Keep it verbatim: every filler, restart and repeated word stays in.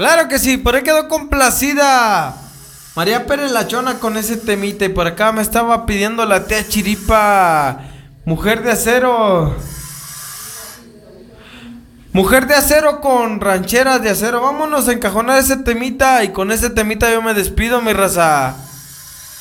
Claro que sí, por ahí quedó complacida María Pérez La Chona con ese temita. Y por acá me estaba pidiendo la tía Chiripa, Mujer de Acero. Mujer de Acero con Rancheras de Acero. Vámonos a encajonar ese temita. Y con ese temita yo me despido, mi raza.